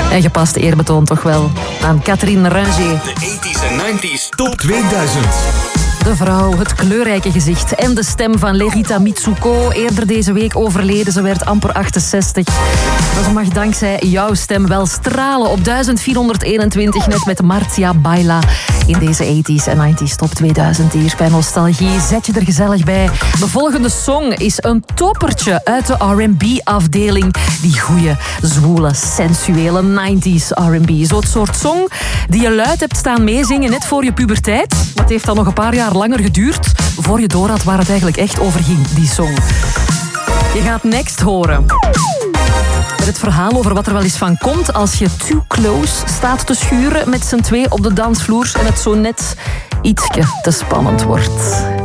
En gepast eerbetoon toch wel aan Catherine Ranger. De 80s en 90s Top 2000. De vrouw, het kleurrijke gezicht en de stem van Lerita Mitsuko. Eerder deze week overleden, ze werd amper 68. Maar ze mag dankzij jouw stem wel stralen op 1421, net met Marcia Baila in deze 80s en 90s Top 2000 hier bij Nostalgie. Zet je er gezellig bij. De volgende song is een toppertje uit de R&B-afdeling. Die goeie, zwoele, sensuele 90s R&B. Zo'n soort song die je luid hebt staan meezingen net voor je puberteit. Maar het heeft dan nog een paar jaar langer geduurd voor je door had waar het eigenlijk echt over ging, die song. Je gaat Next horen. Met het verhaal over wat er wel eens van komt als je too close staat te schuren met z'n twee op de dansvloer en het zo net ietsje te spannend wordt.